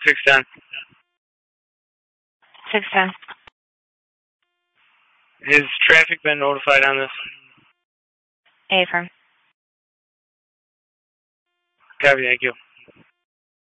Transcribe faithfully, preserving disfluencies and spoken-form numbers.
six ten. six ten. Has traffic been notified on this? A firm. Copy, thank you.